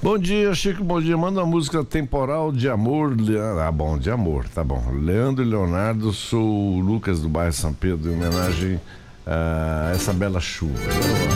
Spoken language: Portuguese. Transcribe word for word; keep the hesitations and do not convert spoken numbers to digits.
Bom dia, Chico, bom dia. Manda uma música Temporal de Amor. Le- Ah, bom, de amor, tá bom. Leandro e Leonardo, sou o Lucas do bairro São Pedro, em homenagem a essa bela chuva.